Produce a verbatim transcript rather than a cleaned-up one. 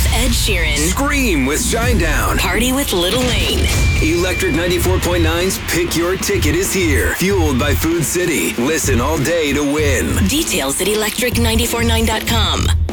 with Ed Sheeran. Scream with Shinedown. Party with Little Wayne. Electric ninety-four point nine's Pick Your Ticket is here. Fueled by Food City. Listen all day to win. Details at electric nine four nine dot com.